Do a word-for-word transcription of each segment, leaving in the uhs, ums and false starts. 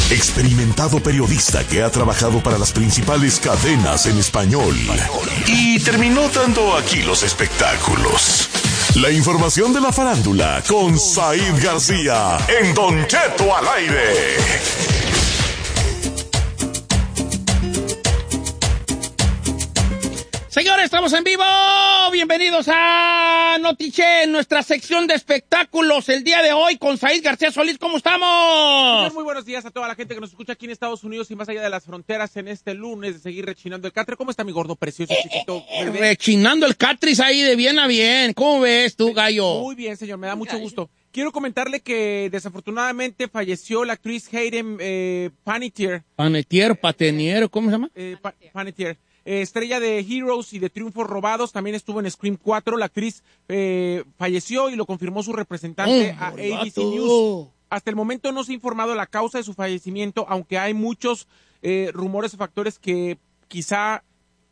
experimentado periodista que ha trabajado para las principales cadenas en español y terminó dando aquí los espectáculos. La información de la farándula con Said García en Don Cheto al aire. Señores, estamos en vivo. Bienvenidos a Notiche, nuestra sección de espectáculos el día de hoy con Said García Solís. ¿Cómo estamos? Señor, muy buenos días a toda la gente que nos escucha aquí en Estados Unidos y más allá de las fronteras en este lunes de seguir rechinando el catre. ¿Cómo está mi gordo precioso, chiquito? Eh, rechinando el catris ahí de bien a bien. ¿Cómo ves tú, gallo? Muy bien, señor, me da mucho gusto. Quiero comentarle que desafortunadamente falleció la actriz Hayden eh, Panettiere. Panettiere, Patenier, ¿cómo se llama? Eh, pa Panettiere. Eh, estrella de Heroes y de Triunfos Robados, también estuvo en Scream cuatro. La actriz eh, falleció y lo confirmó su representante oh, a A B C News. Hasta el momento no se ha informado la causa de su fallecimiento, aunque hay muchos eh, rumores o factores que quizá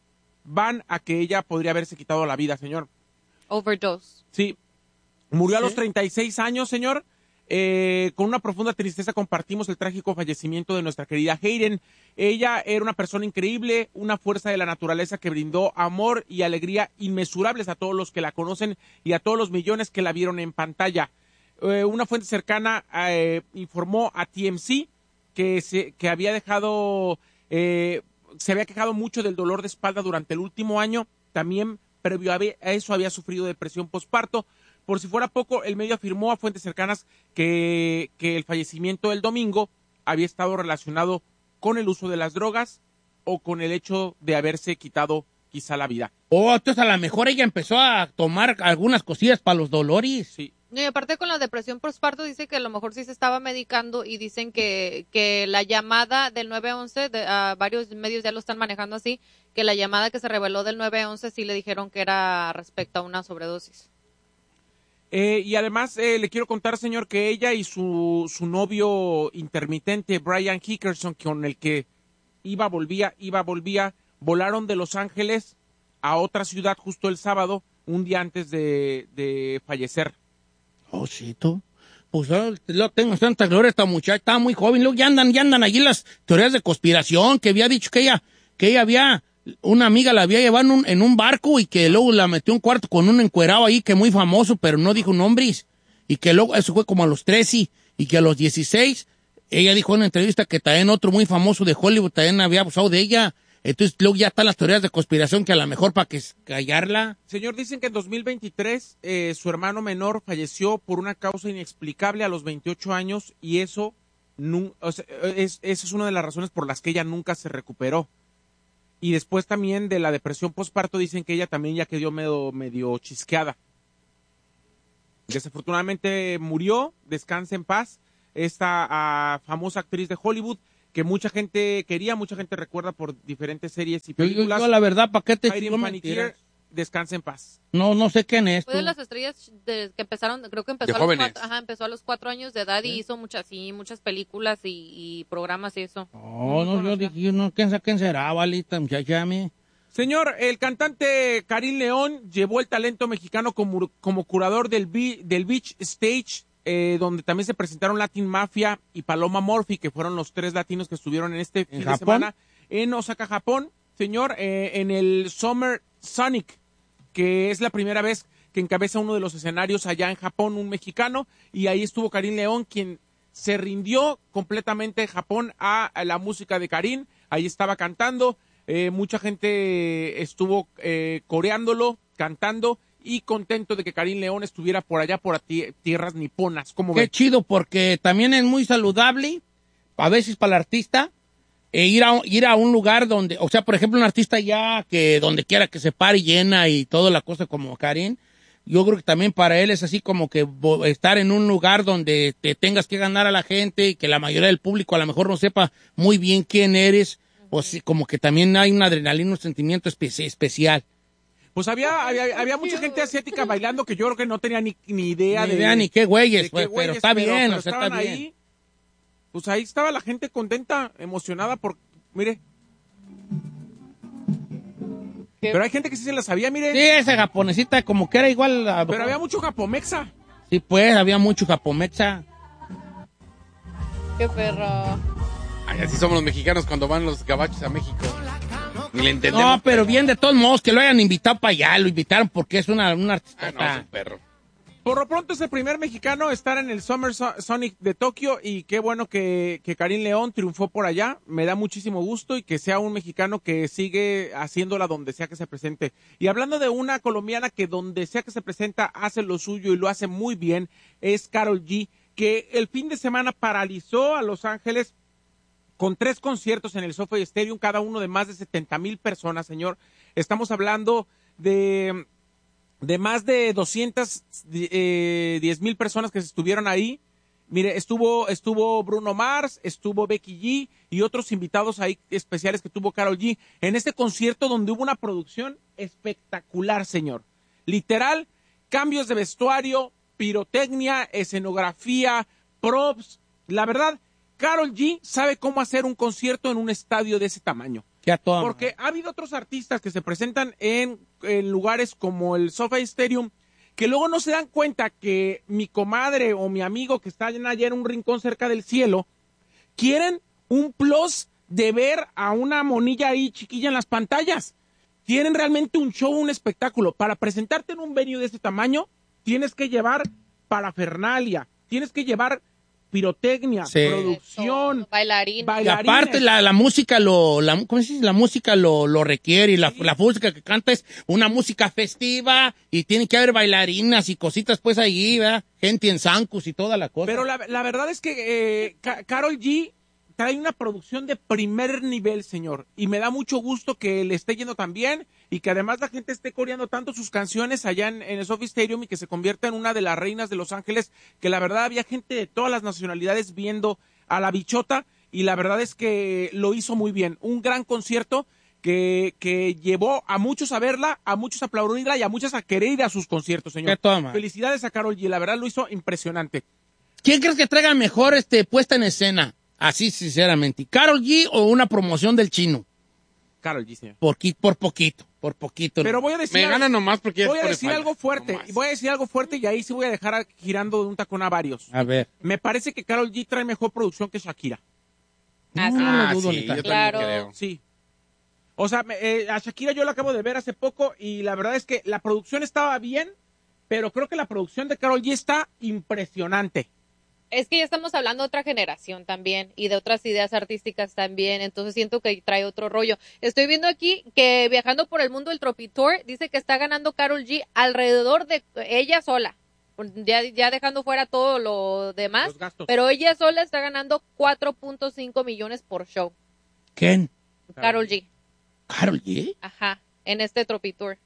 van a que ella podría haberse quitado la vida, señor. Overdose. Sí. Murió ¿Sí? a los treinta y seis años, señor. Eh, con una profunda tristeza compartimos el trágico fallecimiento de nuestra querida Hayden. Ella era una persona increíble, una fuerza de la naturaleza que brindó amor y alegría inmesurables a todos los que la conocen y a todos los millones que la vieron en pantalla. Eh, una fuente cercana eh, informó a T M Z que, se, que había dejado, eh, se había quejado mucho del dolor de espalda durante el último año. También previo a eso había sufrido depresión postparto. Por si fuera poco, el medio afirmó a fuentes cercanas que, que el fallecimiento del domingo había estado relacionado con el uso de las drogas o con el hecho de haberse quitado quizá la vida. Oh, entonces a lo mejor ella empezó a tomar algunas cosillas para los dolores. Sí. Y aparte con la depresión postparto dice que a lo mejor sí se estaba medicando y dicen que, que la llamada del nueve once, de, uh, varios medios ya lo están manejando así, que la llamada que se reveló del nueve once sí le dijeron que era respecto a una sobredosis. Eh, y además eh, le quiero contar, señor, que ella y su, su novio intermitente, Brian Hickerson, con el que iba, volvía, iba, volvía, volaron de Los Ángeles a otra ciudad justo el sábado, un día antes de, de fallecer. Oh, chito. Pues lo tengo tanta gloria esta muchacha, estaba muy joven. Luego ya andan, ya andan allí las teorías de conspiración, que había dicho que ella, que ella había... Una amiga la había llevado en un, en un barco y que luego la metió en un cuarto con un encuerado ahí que muy famoso, pero no dijo nombres. Y que luego, eso fue como a los trece y que a los dieciséis, ella dijo en una entrevista que también otro muy famoso de Hollywood también había abusado de ella. Entonces luego ya están las teorías de conspiración que a lo mejor para que callarla. Señor, dicen que en dos mil veintitrés eh, su hermano menor falleció por una causa inexplicable a los veintiocho años y eso, no, o sea, es, esa es una de las razones por las que ella nunca se recuperó. Y después también de la depresión postparto dicen que ella también ya quedó medio, medio chisqueada. Desafortunadamente murió, descansa en paz, esta uh, famosa actriz de Hollywood que mucha gente quería, mucha gente recuerda por diferentes series y películas. Yo, yo la verdad, ¿para qué te Hayden Panettiere, descansa en paz. No, no sé quién es. Fue de las estrellas de, que empezaron, creo que empezó De a, los jóvenes. cuatro, ajá, empezó a los cuatro años de edad y hizo muchas, sí, muchas películas y, y programas y eso. Oh, no, yo dije, yo no, ¿quién, quién será, valita, muchacha, me? Señor, el cantante Karim León llevó el talento mexicano como, como curador del, del Beach Stage, eh, donde también se presentaron Latin Mafia y Paloma Murphy, que fueron los tres latinos que estuvieron en este fin ¿En de Japón? semana en Osaka, Japón. Señor, eh, en el Summer Sonic, que es la primera vez que encabeza uno de los escenarios allá en Japón, un mexicano, y ahí estuvo Karim León, quien se rindió completamente Japón a, a la música de Karim. Ahí estaba cantando, eh, mucha gente estuvo eh, coreándolo, cantando, y contento de que Karim León estuviera por allá, por tierras niponas. ¿Cómo Qué ven? chido, porque también es muy saludable, a veces para el artista, e ir a, ir a un lugar donde, o sea, por ejemplo, un artista ya que donde quiera que se pare llena y toda la cosa como Karim, yo creo que también para él es así como que estar en un lugar donde te tengas que ganar a la gente y que la mayoría del público a lo mejor no sepa muy bien quién eres, o sí, como que también hay una adrenalina, un sentimiento espe- especial. Pues había, había, había mucha gente asiática bailando que yo creo que no tenía ni, ni idea Ni de... idea ni qué güeyes, de qué pues, pero güeyes, está pero- bien, pero o sea, está estaban bien. ahí. Pues ahí estaba la gente contenta, emocionada por... Mire. ¿Qué? Pero hay gente que sí se la sabía, mire. Sí, esa japonesita como que era igual a... Pero había mucho japomexa. Sí, pues, había mucho japomecha. Qué perro. Ay, así somos los mexicanos cuando van los gabachos a México. Ni le entendemos. No, pero bien de todos modos que lo hayan invitado para allá, lo invitaron porque es una, una artista. Ah, no, es un perro. Por lo pronto es el primer mexicano a estar en el Summer So- Sonic de Tokio y qué bueno que, que Karim León triunfó por allá. Me da muchísimo gusto y que sea un mexicano que sigue haciéndola donde sea que se presente. Y hablando de una colombiana que donde sea que se presenta hace lo suyo y lo hace muy bien, es Karol G, que el fin de semana paralizó a Los Ángeles con tres conciertos en el SoFi Stadium, cada uno de más de setenta mil personas, señor. Estamos hablando de... de más de doscientas diez mil personas que estuvieron ahí. Mire, estuvo estuvo Bruno Mars, estuvo Becky G y otros invitados ahí especiales que tuvo Karol G en este concierto donde hubo una producción espectacular, señor. Literal, cambios de vestuario, pirotecnia, escenografía, props. La verdad, Karol G sabe cómo hacer un concierto en un estadio de ese tamaño. Porque ha habido otros artistas que se presentan en, en lugares como el SoFi Stadium que luego no se dan cuenta que mi comadre o mi amigo que está allá en un rincón cerca del cielo quieren un plus de ver a una monilla ahí chiquilla en las pantallas. Quieren realmente un show, un espectáculo. Para presentarte en un venue de ese tamaño tienes que llevar parafernalia, tienes que llevar pirotecnia, Sí. producción, bailarín. Y aparte la, la música lo, la, ¿cómo se dice? La música lo, lo requiere y la, Sí. la música que canta es una música festiva y tiene que haber bailarinas y cositas pues ahí, ¿verdad? Gente en zancos y toda la cosa. Pero la, la verdad es que eh, Ka- Karol G trae una producción de primer nivel, señor. Y me da mucho gusto que le esté yendo tan bien y que además la gente esté coreando tanto sus canciones allá en, en el SoFi Stadium y que se convierta en una de las reinas de Los Ángeles, que la verdad había gente de todas las nacionalidades viendo a la bichota y la verdad es que lo hizo muy bien. Un gran concierto que, que llevó a muchos a verla, a muchos a aplaudirla y a muchos a querer ir a sus conciertos, señor. Qué toda madre. Felicidades a Karol G, la verdad lo hizo impresionante. ¿Quién crees que traiga mejor este puesta en escena? Así sinceramente, ¿Karol G o una promoción del chino? Karol G, señor. Por, qui- por poquito, por poquito. Pero voy a decir Me algo- gana nomás porque ya voy es a por decir espalda. algo fuerte, Nomás. voy a decir algo fuerte y ahí sí voy a dejar a- girando de un tacón a varios. A ver. Me parece que Karol G trae mejor producción que Shakira. Ah, No, sí. no lo Ah, dudo sí, ni yo tanto. también Claro. creo. Sí. O sea, me- eh, a Shakira yo la acabo de ver hace poco y la verdad es que la producción estaba bien, pero creo que la producción de Karol G está impresionante. Es que ya estamos hablando de otra generación también y de otras ideas artísticas también, entonces siento que trae otro rollo. Estoy viendo aquí que viajando por el mundo del Tropitour dice que está ganando Karol G alrededor de ella sola, ya, ya dejando fuera todo lo demás, Los gastos. pero ella sola está ganando cuatro punto cinco millones por show. ¿Quién? Karol G, ¿Karol G? ajá, en este Tropitour.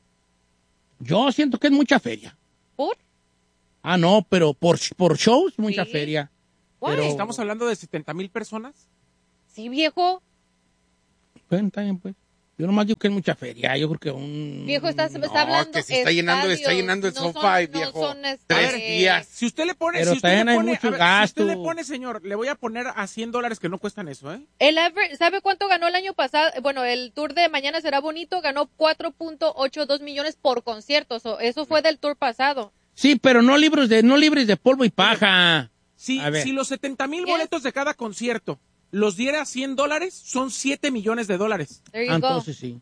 Yo siento que es mucha feria. ¿Por? Ah, no, pero por, por shows, mucha Sí. feria. Why? Pero- Estamos hablando de setenta mil personas. Sí, viejo, Bueno, está bien, pues. Yo nomás digo que es mucha feria. Yo creo que un... viejo, estás, No, está hablando que se está llenando, está estadios, llenando el no son- SoFi, no viejo. son, este, Tres días. Si usted le pone, Pero si usted también le hay pone, mucho a ver, gasto. si usted le pone, señor, le voy a poner a cien dólares que no cuestan eso, ¿eh? El aver- ¿Sabe cuánto ganó el año pasado? Bueno, el tour de Mañana Será Bonito ganó cuatro punto ochenta y dos millones por concierto. So, eso fue del tour pasado. Sí, pero no libres de, no libres de polvo y paja. Si, A ver. si los setenta mil Yes. boletos de cada concierto los diera a cien dólares, son siete millones de dólares. There you Ah, go. entonces sí.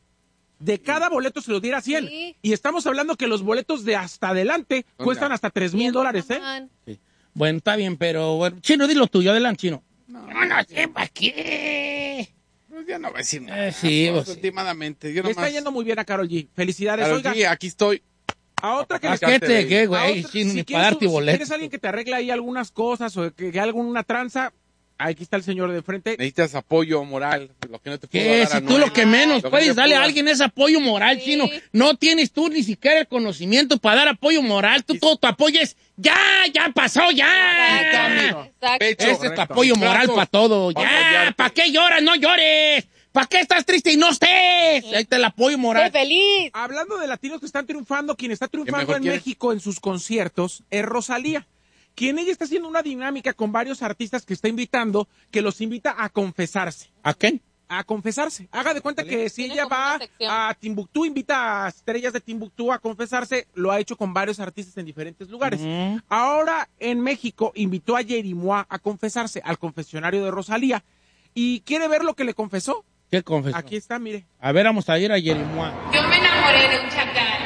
De cada boleto se los diera a cien. Sí. Y estamos hablando que los boletos de hasta adelante Oiga. cuestan hasta tres mil dólares, ¿eh? Man. Sí. Bueno, está bien, pero bueno. Chino, dilo tuyo, adelante, Chino. No, no sé para qué. Pues ya no va a decir nada. Eh, sí, pues, pues, últimamente. Yo Le está nomás... yendo muy bien a Karol G. Felicidades. Karol Oiga, G, aquí estoy. a otra que ¿A les- qué te, qué, a güey? otra- Chino, si ni quieres para darte un- si boleto. quieres alguien que te arregle ahí algunas cosas o que, que alguna tranza, aquí está el señor de frente. Necesitas apoyo moral, lo que no te puedo ¿Qué? dar Si a tú lo Noel. que menos Lo que puedes yo darle a puedo alguien es apoyo moral, Sí. Chino. No tienes tú ni siquiera el conocimiento para dar apoyo moral. Tú todo tu apoyo es, ya, ya pasó, ya. Exacto. Exacto. Pecho. Ese es tu Correcto. apoyo moral Brazos. para todo. Para Ya, apoyarte. ¿para qué lloras? No llores. ¿Para qué estás triste y no estés? Ahí está el apoyo Sé moral. feliz. Hablando de latinos que están triunfando, quien está triunfando mejor en quiere? México en sus conciertos es Rosalía. Quien ella está haciendo una dinámica con varios artistas que está invitando, que los invita a confesarse. ¿A quién? A confesarse. Haga de cuenta que si Tiene ella como va una sección. a Timbuktu, invita a estrellas de Timbuktu a confesarse, lo ha hecho con varios artistas en diferentes lugares. Ujú. Ahora en México invitó a Yerimoa a confesarse al confesionario de Rosalía. ¿Y quiere ver lo que le confesó? ¿Qué confesó? Aquí está, mire. A ver, vamos a ir a Jerimois. Yo me enamoré de un chacal.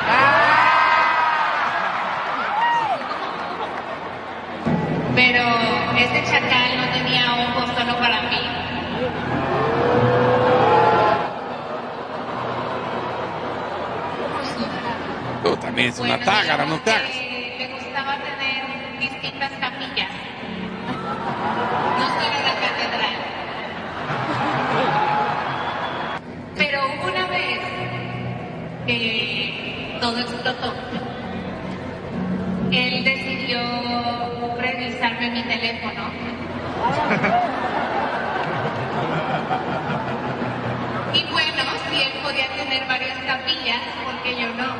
Pero ese chacal no tenía ojos solo para mí. Tú también es una Bueno, tágara, no te hagas. eh, le gustaba tener distintas capillas. No solo la catedral. Pero hubo una vez que todo explotó. Él decidió revisarme mi teléfono. Y bueno, si él podía tener varias capillas, ¿por qué yo no?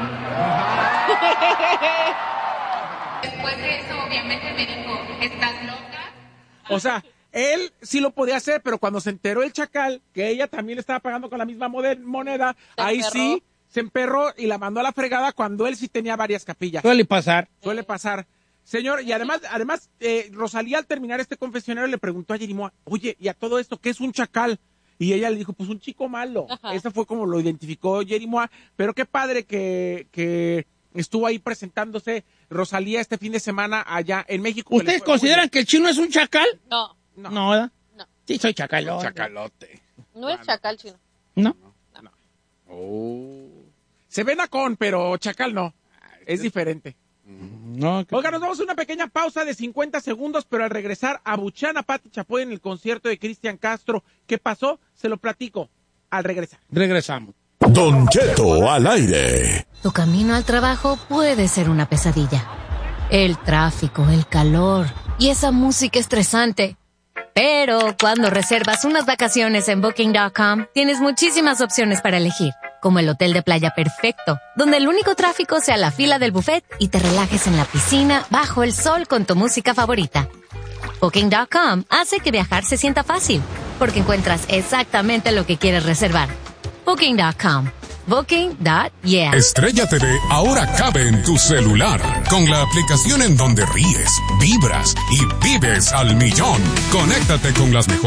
Después de eso, obviamente me dijo, ¿estás loca? O sea, él sí lo podía hacer, pero cuando se enteró el chacal que ella también le estaba pagando con la misma mode- moneda, Se ahí emperró. sí se emperró y la mandó a la fregada cuando él sí tenía varias capillas. Suele pasar. Suele pasar. Señor, y además, además eh, Rosalía al terminar este confesionario le preguntó a Jerimois, oye, ¿y a todo esto qué es un chacal? Y ella le dijo, pues un chico malo. Ajá. Eso fue como lo identificó Jerimois, pero qué padre que, que estuvo ahí presentándose Rosalía este fin de semana allá en México. que le ¿Ustedes fue muy consideran bien. que el chino es un chacal? No, No. No, ¿verdad? No. Sí, soy chacal. Un chacalote. no es chacal chino. No. Oh. Se ven a con, pero chacal no. Es diferente. No. que- Oiga, nos vamos a una pequeña pausa de cincuenta segundos, pero al regresar a Buchan, a Pati Chapoy en el concierto de Cristian Castro. ¿Qué pasó? Se lo platico al regresar. Regresamos. Don Cheto al aire. Tu camino al trabajo puede ser una pesadilla. El tráfico, el calor y esa música estresante. Pero cuando reservas unas vacaciones en Booking punto com, tienes muchísimas opciones para elegir, como el hotel de playa perfecto, donde el único tráfico sea la fila del buffet y te relajes en la piscina bajo el sol con tu música favorita. Booking punto com hace que viajar se sienta fácil, porque encuentras exactamente lo que quieres reservar. Booking punto com. Booking punto yeah. Estrella T V ahora cabe en tu celular, con la aplicación en donde ríes, vibras y vives al millón. Conéctate con las mejores